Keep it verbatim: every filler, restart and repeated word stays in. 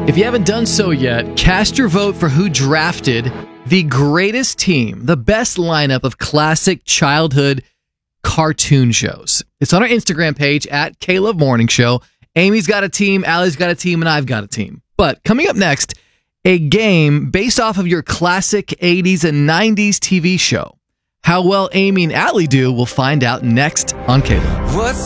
If you haven't done so yet, cast your vote for who drafted the greatest team, the best lineup of classic childhood cartoon shows. It's on our Instagram page at K-Love Morning Show. Amy's got a team, Allie's got a team, and I've got a team. But coming up next, a game based off of your classic eighties and nineties T V show. How well Amy and Allie do, we'll find out next on K-Love. What's